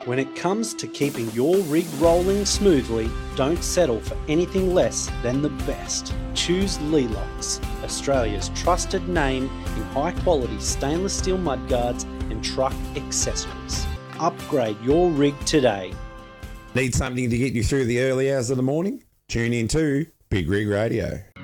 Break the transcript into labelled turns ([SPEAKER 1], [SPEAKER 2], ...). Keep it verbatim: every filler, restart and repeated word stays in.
[SPEAKER 1] When it comes to keeping your rig rolling smoothly, don't settle for anything less than the best. Choose Leelocks, Australia's trusted name in high-quality stainless steel mudguards and truck accessories. Upgrade your rig today.
[SPEAKER 2] Need something to get you through the early hours of the morning? Tune in to Big Rig Radio.